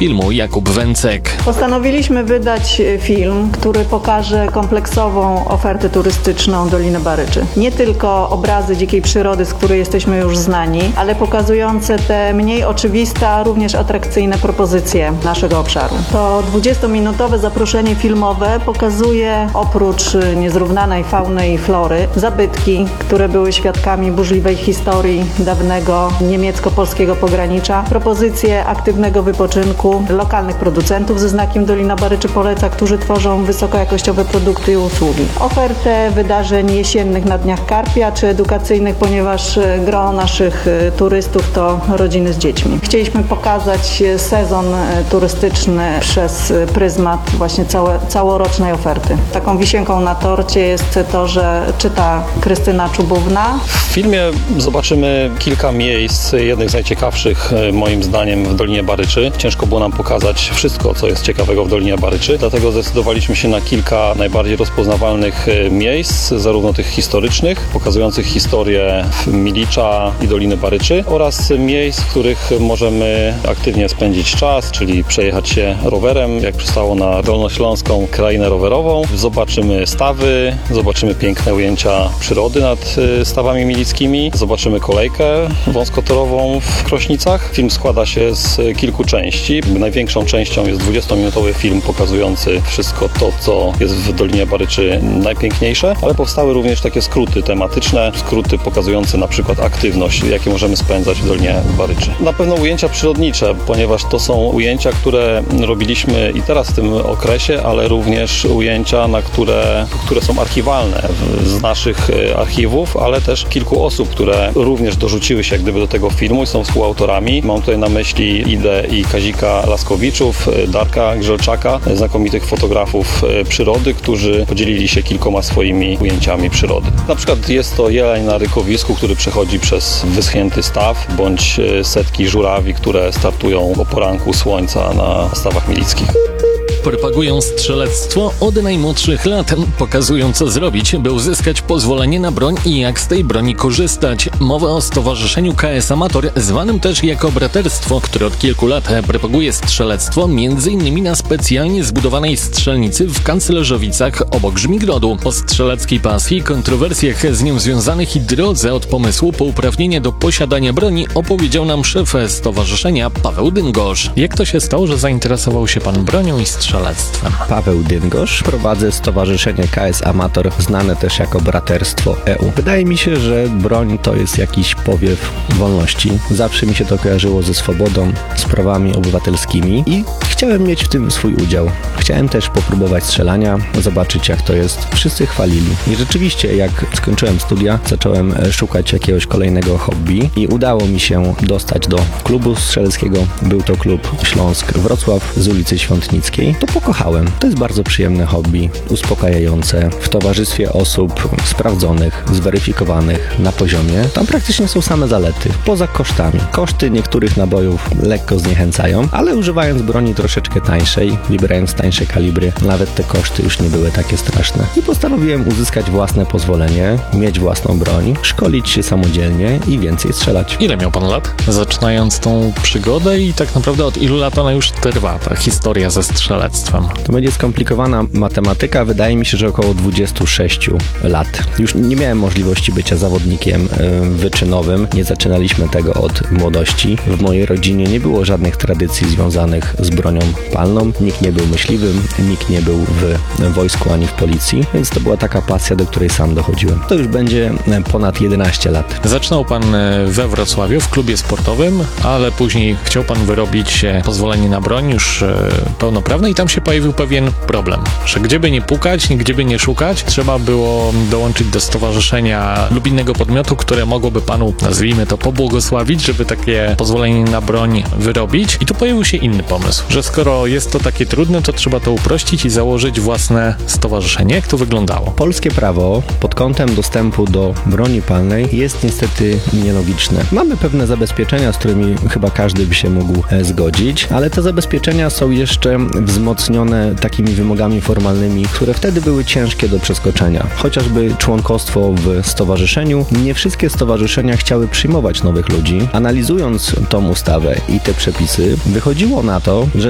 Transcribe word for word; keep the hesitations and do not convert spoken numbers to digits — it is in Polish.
filmu Jakub Węcek. Postanowiliśmy wydać film, który pokaże kompleksową ofertę turystyczną Doliny Baryczy. Nie tylko obrazy dzikiej przyrody, z której jesteśmy już znani, ale pokazujące te mniej oczywiste, a również atrakcyjne propozycje naszego obszaru. To dwudziestominutowe zaproszenie filmowe pokazuje oprócz niezrównanej fauny i flory zabytki, które były świadkami burzliwej historii dawnego niemiecko-polskiego pogranicza, propozycje aktywnego wypoczynku lokalnych producentów ze znakiem Dolina Baryczy poleca, którzy tworzą wysokojakościowe produkty i usługi. Ofertę wydarzeń jesiennych na Dniach Karpia czy edukacyjnych, ponieważ gro naszych turystów to rodziny z dziećmi. Chcieliśmy pokazać sezon turystyczny przez pryzmat właśnie całe, całorocznej oferty. Taką wisienką na torcie jest to, że czyta Krystyna Czubówna. W filmie zobaczymy kilka miejsc, jednych z najciekawszych moim zdaniem w Dolinie Baryczy. Ciężko było nam pokazać wszystko, co jest ciekawego w Dolinie Baryczy, dlatego zdecydowaliśmy się na kilka najbardziej rozpoznawalnych miejsc, zarówno tych historycznych, pokazujących historię Milicza i Doliny Baryczy, oraz miejsc, w których możemy aktywnie spędzić czas, czyli przejechać się rowerem, jak przystało na dolnośląską krainę rowerową. Zobaczymy stawy, zobaczymy piękne ujęcia przyrody nad stawami milickimi, zobaczymy kolejkę wąskotorową w Krośnicach. Film składa się z kilku części. Największą częścią jest dwudziestominutowy film pokazujący wszystko to, co jest w Dolinie Baryczy najpiękniejsze, ale powstały również takie skróty tematyczne, skróty pokazujące na przykład aktywność, jakie możemy spędzać w Dolinie Baryczy. Na pewno ujęcia przyrodnicze, ponieważ to są ujęcia, które robiliśmy i teraz w tym okresie, ale również ujęcia, na które, które są archiwalne z naszych archiwów, ale też kilku osób, które również dorzuciły się jak gdyby do tego filmu i są współautorami. Mam tutaj na myśli Idę i Kazika Laskowiczów, Darka Grzelczaka, znakomitych fotografów przyrody, którzy podzielili się kilkoma swoimi ujęciami przyrody. Na przykład jest to jeleń na rykowisku, który przechodzi przez wyschnięty staw, bądź setki żurawi, które startują o poranku słońca na stawach milickich. Propagują strzelectwo od najmłodszych lat. Pokazują, co zrobić, by uzyskać pozwolenie na broń i jak z tej broni korzystać. Mowa o stowarzyszeniu K S Amator, zwanym też jako braterstwo, które od kilku lat propaguje strzelectwo, między innymi na specjalnie zbudowanej strzelnicy w Kanclerzowicach obok Żmigrodu. O strzeleckiej pasji, kontrowersjach z nią związanych i drodze od pomysłu po uprawnienie do posiadania broni opowiedział nam szef stowarzyszenia Paweł Dyngosz. Jak to się stało, że zainteresował się pan bronią i strzelectwem? Paweł Dyngosz, prowadzę stowarzyszenie K S Amator, znane też jako Braterstwo E U. Wydaje mi się, że broń to jest jakiś powiew wolności. Zawsze mi się to kojarzyło ze swobodą, z prawami obywatelskimi i chciałem mieć w tym swój udział. Chciałem też popróbować strzelania, zobaczyć jak to jest. Wszyscy chwalili. I rzeczywiście, jak skończyłem studia, zacząłem szukać jakiegoś kolejnego hobby i udało mi się dostać do klubu strzeleckiego. Był to klub Śląsk Wrocław z ulicy Świątnickiej. To pokochałem. To jest bardzo przyjemne hobby, uspokajające, w towarzystwie osób sprawdzonych, zweryfikowanych na poziomie. Tam praktycznie są same zalety, poza kosztami. Koszty niektórych nabojów lekko zniechęcają, ale używając broni troszeczkę tańszej, wybierając tańsze kalibry, nawet te koszty już nie były takie straszne. I postanowiłem uzyskać własne pozwolenie, mieć własną broń, szkolić się samodzielnie i więcej strzelać. Ile miał pan lat? Zaczynając tą przygodę i tak naprawdę od ilu lat ona już trwa, ta historia ze strzelectwem? To będzie skomplikowana matematyka. Wydaje mi się, że około dwadzieścia sześć lat. Już nie miałem możliwości bycia zawodnikiem wyczynowym. Nie zaczynaliśmy tego od młodości. W mojej rodzinie nie było żadnych tradycji związanych z bronią palną. Nikt nie był myśliwym, nikt nie był w wojsku ani w policji, więc to była taka pasja, do której sam dochodziłem. To już będzie ponad jedenaście lat. Zaczynał pan we Wrocławiu w klubie sportowym, ale później chciał pan wyrobić pozwolenie na broń już pełnoprawne i tam się pojawił pewien problem, że gdzie by nie pukać, gdzie by nie szukać, trzeba było dołączyć do stowarzyszenia lub innego podmiotu, które mogłoby panu, nazwijmy to, pobłogosławić, żeby takie pozwolenie na broń wyrobić. I tu pojawił się inny pomysł, że skoro jest to takie trudne, to trzeba to uprościć i założyć własne stowarzyszenie. Jak to wyglądało? Polskie prawo pod kątem dostępu do broni palnej jest niestety nielogiczne. Mamy pewne zabezpieczenia, z którymi chyba każdy by się mógł zgodzić, ale te zabezpieczenia są jeszcze wzmocnione takimi wymogami formalnymi, które wtedy były ciężkie do przeskoczenia. Chociażby członkostwo w stowarzyszeniu. Nie wszystkie stowarzyszenia chciały przyjmować nowych ludzi. Analizując tą ustawę i te przepisy, wychodziło na to, że